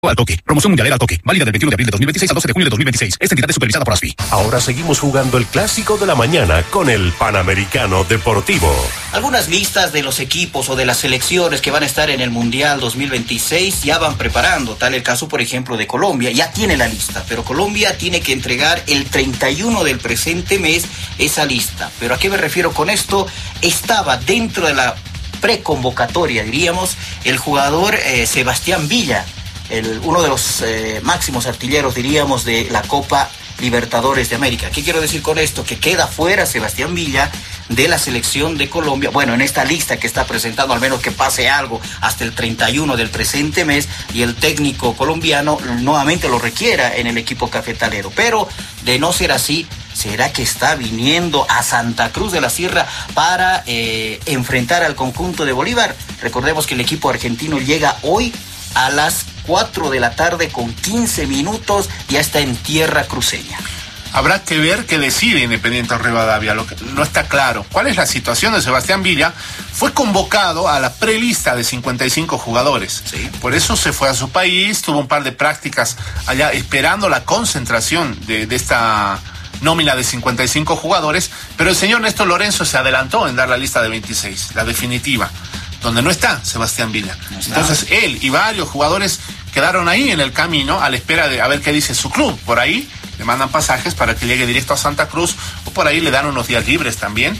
Al toque. Promoción mundial al toque. Válida del 21 de abril de 2026 al 12 de junio de 2026. Esta entidad es supervisada por ASFI. Ahora seguimos jugando el clásico de la mañana con el Panamericano Deportivo. Algunas listas de los equipos o de las selecciones que van a estar en el Mundial 2026 ya van preparando. Tal el caso, por ejemplo, de Colombia. Ya tiene la lista, pero Colombia tiene que entregar el 31 del presente mes esa lista. ¿Pero a qué me refiero con esto? Estaba dentro de la preconvocatoria, diríamos, el jugador Sebastián Villa. Uno de los máximos artilleros, diríamos, de la Copa Libertadores de América. ¿Qué quiero decir con esto? Que queda fuera Sebastián Villa de la selección de Colombia. Bueno, en esta lista que está presentando, al menos que pase algo hasta el 31 del presente mes y el técnico colombiano nuevamente lo requiera en el equipo cafetalero. Pero de no ser así, ¿será que está viniendo a Santa Cruz de la Sierra para enfrentar al conjunto de Bolívar? Recordemos que el equipo argentino llega hoy a las 4 de la tarde con 15 minutos, ya está en tierra cruceña. Habrá que ver qué decide Independiente Rivadavia, lo que no está claro. ¿Cuál es la situación de Sebastián Villa? Fue convocado a la prelista de 55 jugadores. Sí. Por eso se fue a su país, tuvo un par de prácticas allá esperando la concentración de esta nómina de 55 jugadores, pero el señor Néstor Lorenzo se adelantó en dar la lista de 26, la definitiva, donde no está Sebastián Villa. No está. Entonces él y varios jugadores quedaron ahí en el camino a la espera de a ver qué dice su club. Por ahí le mandan pasajes para que llegue directo a Santa Cruz, o por ahí le dan unos días libres también,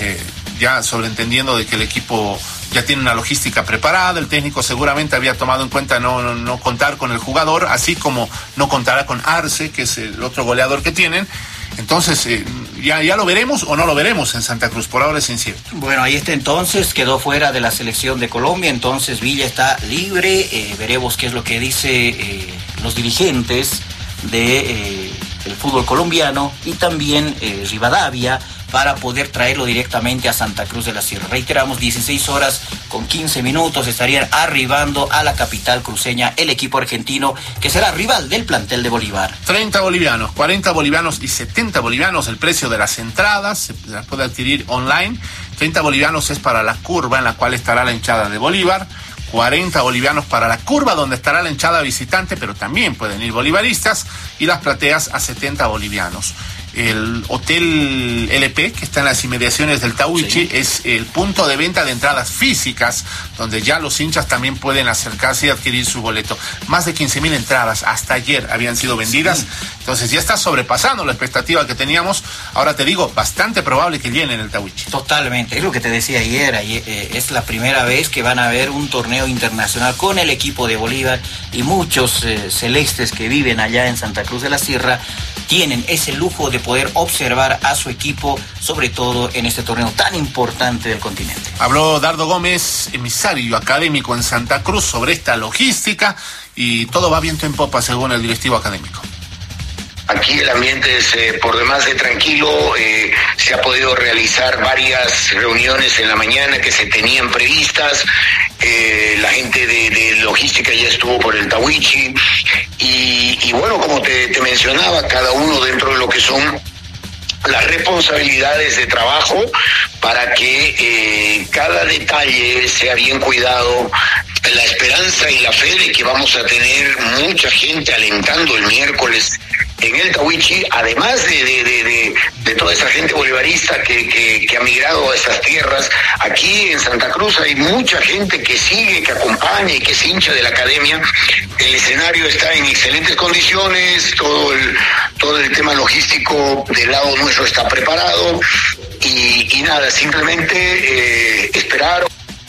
ya sobreentendiendo de que el equipo ya tiene una logística preparada. El técnico seguramente había tomado en cuenta no contar con el jugador, así como no contará con Arce, que es el otro goleador que tienen. Entonces, ya lo veremos o no lo veremos en Santa Cruz, por ahora es incierto. Bueno, ahí está entonces, quedó fuera de la selección de Colombia, entonces Villa está libre, veremos qué es lo que dice los dirigentes de el fútbol colombiano y también Rivadavia, para poder traerlo directamente a Santa Cruz de la Sierra. Reiteramos, 16 horas con 15 minutos estarían arribando a la capital cruceña el equipo argentino, que será rival del plantel de Bolívar. 30 bolivianos, 40 bolivianos y 70 bolivianos el precio de las entradas, se las puede adquirir online. 30 bolivianos es para la curva en la cual estará la hinchada de Bolívar, 40 bolivianos para la curva donde estará la hinchada visitante, pero también pueden ir bolivaristas, y las plateas a 70 bolivianos. El Hotel LP, que está en las inmediaciones del Tahuichi, sí, es el punto de venta de entradas físicas, donde ya los hinchas también pueden acercarse y adquirir su boleto. Más de 15,000 entradas hasta ayer habían sido vendidas, sí. Entonces ya está sobrepasando la expectativa que teníamos. Ahora te digo, bastante probable que llenen el Tahuichi. Totalmente, es lo que te decía ayer, es la primera vez que van a ver un torneo internacional con el equipo de Bolívar, y muchos celestes que viven allá en Santa Cruz de la Sierra tienen ese lujo de poder observar a su equipo, sobre todo en este torneo tan importante del continente. Habló Dardo Gómez, emisario académico en Santa Cruz, sobre esta logística, y todo va viento en popa según el directivo académico. Aquí el ambiente es por demás de tranquilo, se ha podido realizar varias reuniones en la mañana que se tenían previstas, la gente de logística ya estuvo por el Tahuichi, y bueno, como te mencionaba, cada uno dentro de lo que son las responsabilidades de trabajo para que cada detalle sea bien cuidado. La esperanza y la fe de que vamos a tener mucha gente alentando el miércoles en el Tahuichi, además de toda esa gente bolivarista que ha migrado a esas tierras. Aquí en Santa Cruz hay mucha gente que sigue, que acompaña y que es hincha de la academia. El escenario está en excelentes condiciones, todo el tema logístico del lado nuestro está preparado, y nada, simplemente esperar.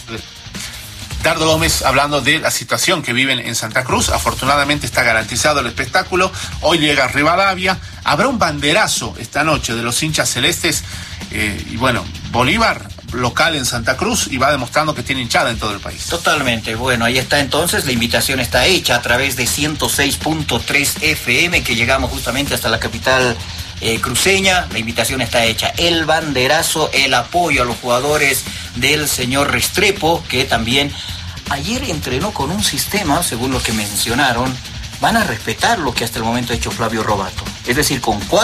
Dardo Gómez hablando de la situación que viven en Santa Cruz. Afortunadamente está garantizado el espectáculo. Hoy llega Rivadavia. Habrá un banderazo esta noche de los hinchas celestes. Y bueno, Bolívar local en Santa Cruz, y va demostrando que tiene hinchada en todo el país. Totalmente. Bueno, ahí está entonces, la invitación está hecha a través de 106.3 FM, que llegamos justamente hasta la capital cruceña. La invitación está hecha. El banderazo, el apoyo a los jugadores del señor Restrepo, que también ayer entrenó con un sistema, según lo que mencionaron, van a respetar lo que hasta el momento ha hecho Flavio Robato. Es decir, con 4